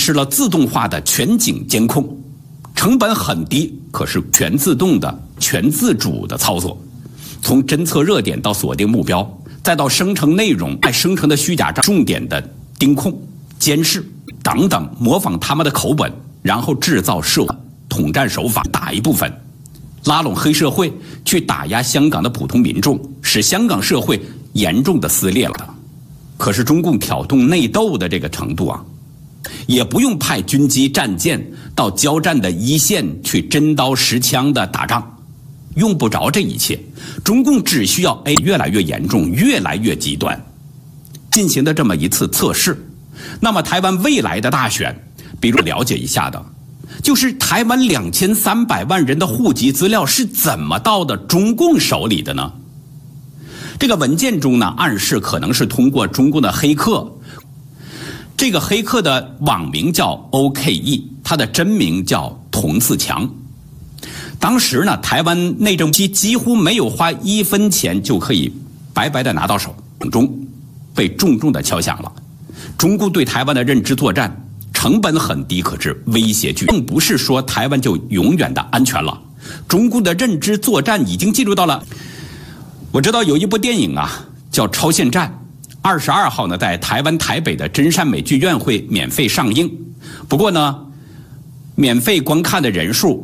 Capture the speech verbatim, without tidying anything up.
持了自动化的全景监控，成本很低，可是全自动的、全自主的操作，从侦测热点到锁定目标，再到生成内容、爱生成的虚假账，重点的盯控、监视等等，模仿他们的口吻，然后制造社会统战手法，打一部分，拉拢黑社会去打压香港的普通民众，使香港社会严重的撕裂了。可是中共挑动内斗的这个程度啊，也不用派军机战舰到交战的一线去真刀实枪的打仗，用不着这一切。中共只需要哎越来越严重，越来越极端，进行的这么一次测试。那么台湾未来的大选，比如了解一下的，就是台湾两千三百万人的户籍资料是怎么到的中共手里的呢？这个文件中呢，暗示可能是通过中共的黑客。这个黑客的网名叫 O K E， 他的真名叫童四强。当时呢，台湾内政部几乎没有花一分钱就可以白白的拿到手中，被重重的敲响了。中共对台湾的认知作战成本很低，可是威胁巨大，并不是说台湾就永远的安全了。中共的认知作战已经进入到了，我知道有一部电影啊叫《超限战》，二十二号呢在台湾台北的真善美剧院会免费上映，不过呢免费观看的人数